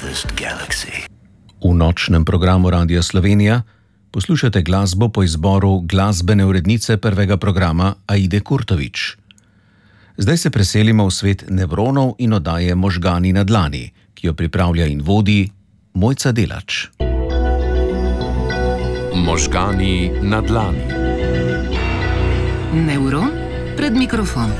farthest galaxy. V nočnem programu Radia Slovenija poslušate glasbo po izboru glasbene urednice prvega programa Aide Kurtovič. Zdaj se preselimo v svet nevronov in oddaje Možgani na dlani, ki jo pripravlja in vodi Mojca Delač. Možgani na dlani. Nevron pred mikrofon.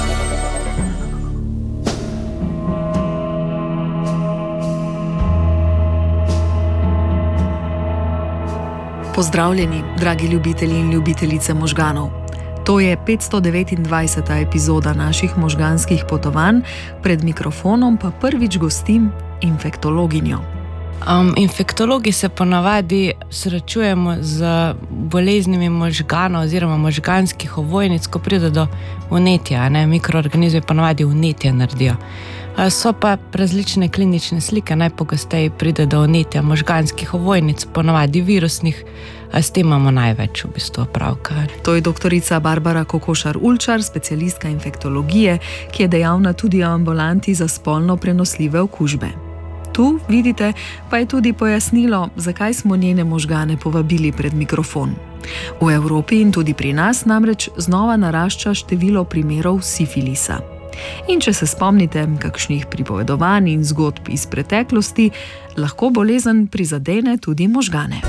Pozdravljeni, dragi ljubitelji in ljubitelice možganov. To je 529. epizoda naših možganskih potovanj, pred mikrofonom pa prvič gostim infektologinjo. Infektologi se ponavadi srečujemo z boleznimi možganov oziroma možganskih ovojnic, ko pride do vnetja. Mikroorganizmi ponavadi vnetje naredijo. So pa različne klinične slike, najpogosteje pride do vnetja možganskih ovojnic, ponavadi virusnih, a s tem imamo največ v bistvu opravka. To je doktorica Barbara Kokošar-Ulčar, specialistka infektologije, ki je dejavna tudi v ambulanti za spolno prenosljive okužbe. Tu, vidite, pa je tudi pojasnilo, zakaj smo njene možgane povabili pred mikrofon. V Evropi in tudi pri nas namreč znova narašča število primerov sifilisa. In če se spomnite kakšnih pripovedovanj in zgodb iz preteklosti, lahko bolezen prizadene tudi možgane.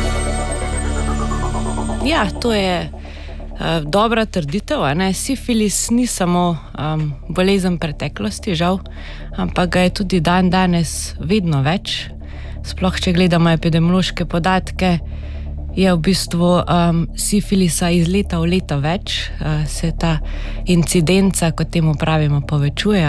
Ja, to je dobra trditev. Sifilis ni samo bolezen preteklosti, žal, ampak ga je tudi danes vedno več. Sploh, če gledamo epidemiološke podatke, je v bistvu sifilisa iz leta v leto več, se ta incidenca, kot temu pravimo, povečuje.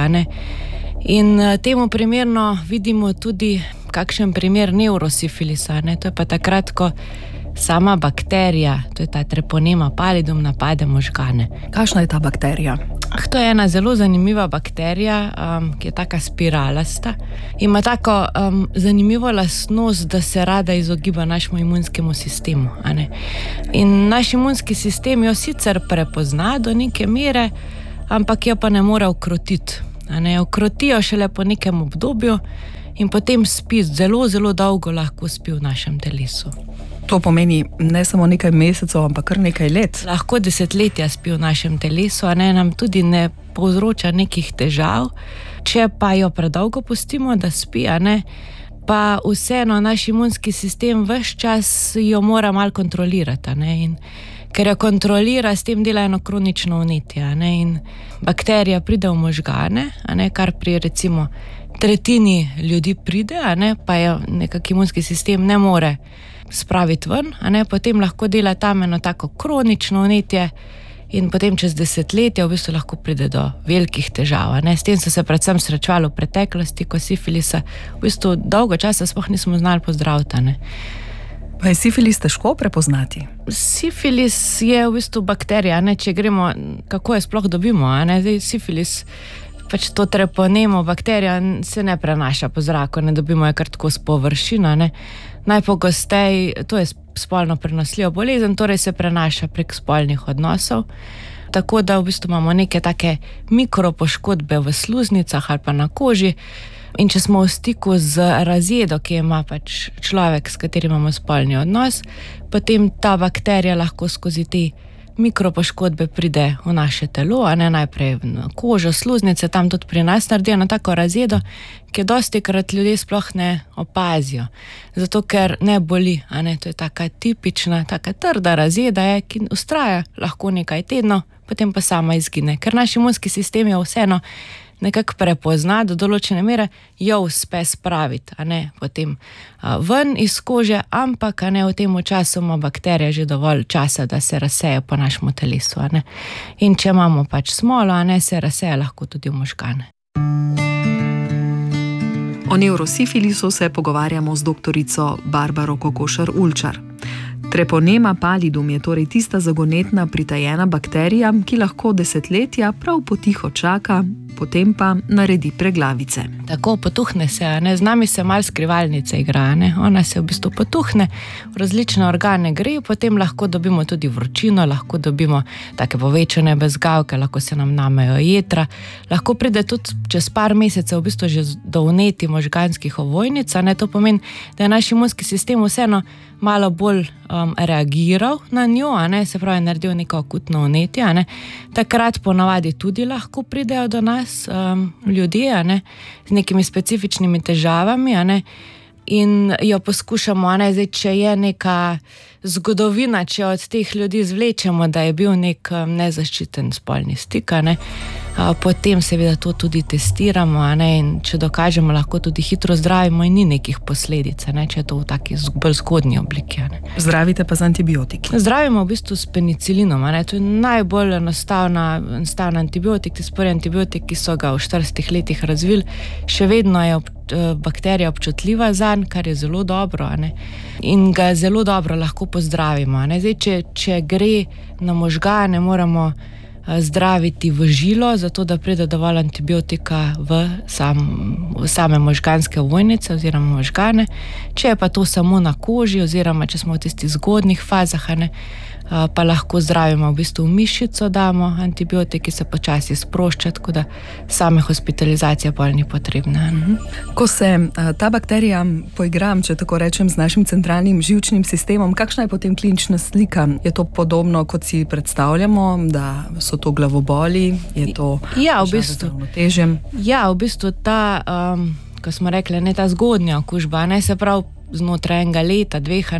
In temu primerno vidimo tudi kakšen primer neurosifilisa. To je pa takrat, ko sama bakterija, to je ta Treponema pallidum, napade možgane. Kakšna je ta bakterija? To je ena zelo zanimiva bakterija, ki je taka spiralasta. Ima tako zanimivo lastnost, da se rada izogiba našemu imunskemu sistemu. In naš imunski sistem jo sicer prepozna do neke mere, ampak jo pa ne more ukrotiti. Ukrotijo šele po nekem obdobju in potem spi, zelo, zelo dolgo lahko spi v našem telesu. To pomeni ne samo nekaj mesecev, ampak kar nekaj let. Lahko desetletja spi v našem telesu, nam tudi ne povzroča nekih težav. Če pa jo predolgo pustimo, da spi, pa vseeno naš imunski sistem ves čas jo mora malo kontrolirati. In ker jo kontrolira, s tem dela eno kronično vnetje. In bakterija pride v možgane, kar pri recimo tretjini ljudi pride, pa jo nekak imunski sistem ne more spraviti ven, potem lahko dela tam eno tako kronično vnetje in potem čez desetletja v bistvu lahko pride do velikih težav. S tem so se predvsem srečevali v preteklosti, ko sifilisa v bistvu dolgo časa sploh nismo znali pozdraviti. Pa je sifilis težko prepoznati? Sifilis je v bistvu bakterija, če gremo, kako je sploh dobimo. Sifilis, pač to Treponemo bakterija se ne prenaša po zraku, ne dobimo je kar tako s površino. Najpogosteje, to je spolno prenosljiva bolezen, torej se prenaša prek spolnih odnosov, tako da v bistvu imamo neke take mikropoškodbe v sluznicah ali pa na koži. In če smo v stiku z razjedo, ki ima pač človek, s katerim imamo spolni odnos, potem ta bakterija lahko skozi te mikropoškodbe pride v naše telo, najprej na kožo, sluznice, tam tudi pri nas naredijo na tako razjedo, ki dostikrat ljudje sploh ne opazijo. Zato, ker ne boli, to je taka tipična, taka trda razjeda, ki vztraja lahko nekaj tednov, potem pa sama izgine. Ker naš imunski sistem je vseeno nekako prepozna, do določene mere jo uspe spraviti, potem ven iz kože, ampak v tem času ima bakterija že dovolj časa, da se razseje po našemu telesu. In če imamo pač smolo, se razseje lahko tudi v možgane. O neurosifilisu se pogovarjamo z doktorico Barbaro Kokošar-Ulčar. Treponema pallidum je torej tista zagonetna pritajena bakterija, ki lahko desetletja prav potiho čaka, potem pa naredi preglavice. Tako potuhne se, z nami se malo skrivalnice igra, ona se v bistvu potuhne, v različne organe gre, potem lahko dobimo tudi vročino, lahko dobimo take povečane bezgavke, lahko se nam namejo jetra, lahko pride tudi čez par mesecev v bistvu že do vnetij možganskih ovojnic, to pomeni, da je naš imunski sistem vseeno malo bolj reagiral na njo, se pravi, naredil neko akutno vnetje, takrat ponavadi tudi lahko pridejo do nas ljudje, z nekimi specifičnimi težavami, in jo poskušamo, zdaj, če je neka zgodovina, če od teh ljudi zvlečemo, da je bil nek nezaščiten spolni stik, potem seveda to tudi testiramo, in če dokažemo, lahko tudi hitro zdravimo in ni nekih posledic, če je to v taki bolj zgodnji obliki. Zdravite pa z antibiotiki? Zdravimo v bistvu s penicilinom, to je najbolj enostaven antibiotik, tisti prvi antibiotik, ki so ga v 40 letih razvili, še vedno je bakterija občutljiva zanj, kar je zelo dobro, in ga zelo dobro lahko pozdravimo. Zdaj, če gre na možgane, moramo zdraviti v žilo, zato da pride dovolj antibiotika v same možganske ovojnice oziroma možgane. Če je pa to samo na koži oziroma če smo v tistih zgodnjih fazah, pa lahko zdravimo v bistvu v mišico, damo antibiotiki, se počasi sprošča, tako da same hospitalizacija pa ni potrebna. Ko se ta bakterija poigra, če tako rečem, z našim centralnim živčnim sistemom, kakšna je potem klinična slika? Je to podobno, kot si predstavljamo, da so to glavoboli, je to težave z ravnotežjem? Ja, v bistvu ta, ko smo rekli, ta zgodnja okužba, se pravi znotraj enega leta, dveh,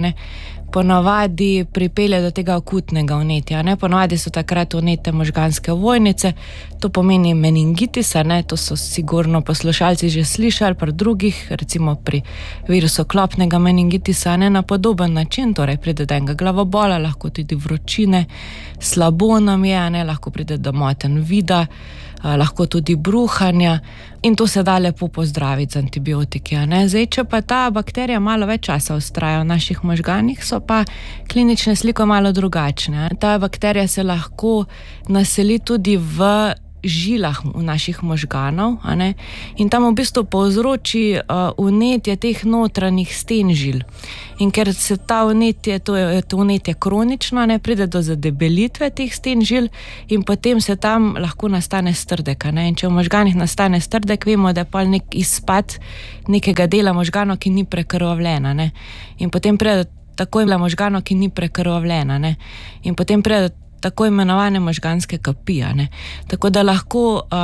ponavadi pripelje do tega akutnega vnetja. Ponavadi so takrat vnete možganske ovojnice, to pomeni meningitis, to so sigurno poslušalci že slišali pri drugih, recimo pri virusu klopnega meningitisa, na podoben način, torej pride do enega glavobola, lahko tudi vročine, slabo nam je, lahko pride do motenj vida, lahko tudi bruhanja in to se da lepo pozdraviti z antibiotiki. Zdaj, če pa ta bakterija malo več časa vztraja v naših možganih, so pa klinične slike malo drugačne. Ta bakterija se lahko naseli tudi v žilah v naših možganov, in tam v bistvu povzroči vnetje teh notranjih sten žil. In ker se ta vnetje, to vnetje kronično, pride do zadebelitve teh sten žil in potem se tam lahko nastane strdek. In če v možganih nastane strdek, vemo, da je pol nek izpad nekega dela možganov, ki ni prekrvavljena. In potem pride tako imela možganov, ki ni prekrvavljena. In potem pride tako imenovane možganske kapi. Tako da lahko